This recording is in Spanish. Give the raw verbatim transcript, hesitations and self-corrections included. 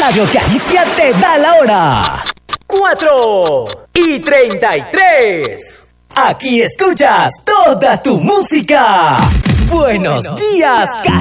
Radio Caricia te da la hora. Cuatro y treinta y tres. Aquí escuchas toda tu música. Buenos, Buenos días, Caricia.